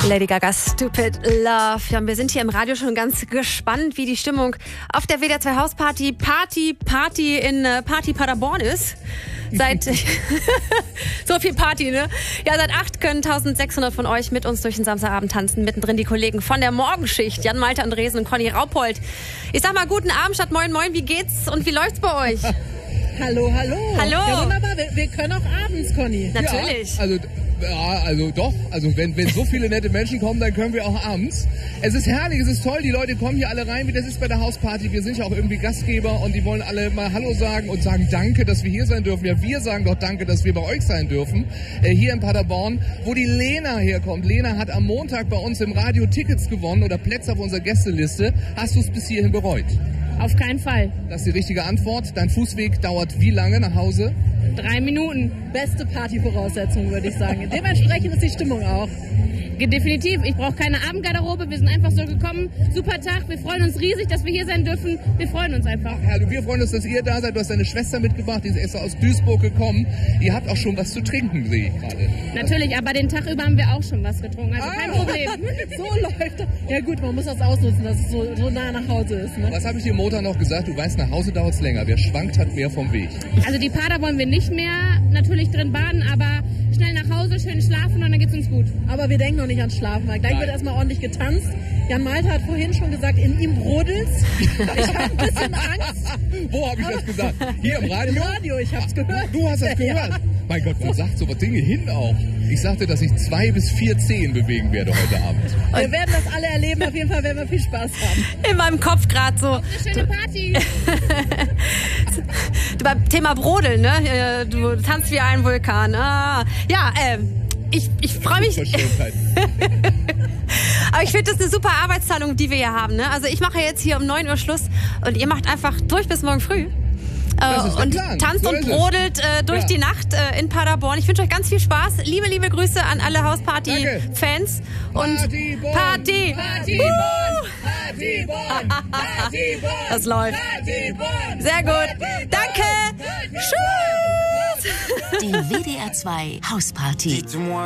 Lady Gaga, Stupid Love. Ja, wir sind hier im Radio schon ganz gespannt, wie die Stimmung auf der WDR 2 Hausparty Party in Party Paderborn ist. Seit so viel Party, ne? Ja, seit 8 können 1600 von euch mit uns durch den Samstagabend tanzen. Mittendrin die Kollegen von der Morgenschicht, Jan Malte Andresen und Conny Raupold. Ich sag mal guten Abend statt moin moin, wie geht's und wie läuft's bei euch? Hallo, hallo. Hallo. Ja, wunderbar. Wir können auch abends, Conny. Natürlich. Also wenn so viele nette Menschen kommen, dann können wir auch abends. Es ist herrlich, es ist toll, die Leute kommen hier alle rein, wie das ist bei der Hausparty. Wir sind ja auch irgendwie Gastgeber und die wollen alle mal Hallo sagen und sagen Danke, dass wir hier sein dürfen. Ja, wir sagen doch Danke, dass wir bei euch sein dürfen. Hier in Paderborn, wo die Lena herkommt. Lena hat am Montag bei uns im Radio Tickets gewonnen oder Plätze auf unserer Gästeliste. Hast du es bis hierhin bereut? Auf keinen Fall. Das ist die richtige Antwort. Dein Fußweg dauert wie lange nach Hause? 3 Minuten. Beste Partyvoraussetzung, würde ich sagen. Dementsprechend ist die Stimmung auch. Definitiv. Ich brauche keine Abendgarderobe. Wir sind einfach so gekommen. Super Tag. Wir freuen uns riesig, dass wir hier sein dürfen. Wir freuen uns einfach. Ja, wir freuen uns, dass ihr da seid. Du hast deine Schwester mitgebracht. Die ist extra aus Duisburg gekommen. Ihr habt auch schon was zu trinken, sehe ich gerade. Natürlich, aber den Tag über haben wir auch schon was getrunken. Also kein Problem. So läuft das. Ja gut, man muss das ausnutzen, dass es so nah nach Hause ist. Ne? Was habe ich dir Montag noch gesagt? Du weißt, nach Hause dauert es länger. Wer schwankt, hat mehr vom Weg. Also die Pader wollen wir nicht mehr natürlich drin baden, aber schnell nach Hause, schön schlafen und dann geht's uns gut. Aber wir denken noch nicht ans Schlafen, weil gleich wird erstmal ordentlich getanzt. Jan Malte hat vorhin schon gesagt, in ihm brodelt's. Ich habe ein bisschen Angst. Wo habe ich das gesagt? Hier im Radio? Im Radio, ich hab's gehört. Du hast das gehört? Ja. Mein Gott, man sagt so was Dinge hin auch. Ich sagte, dass ich 2 bis 4 Zehen bewegen werde heute Abend. Wir werden das alle erleben, auf jeden Fall werden wir viel Spaß haben. In meinem Kopf gerade so. Eine schöne Party. Beim Thema Brodeln, ne? Du tanzt wie ein Vulkan. Ich freue mich. Aber ich finde das eine super Arbeitsteilung, die wir hier haben. Ne? Also ich mache jetzt hier um 9 Uhr Schluss und ihr macht einfach durch bis morgen früh. Und tanzt so und brodelt durch die Nacht in Paderborn. Ich wünsche euch ganz viel Spaß. Liebe Grüße an alle Hausparty-Fans. Und Party! Das läuft. Sehr gut. Danke. Tschüss. Die WDR 2 Hausparty.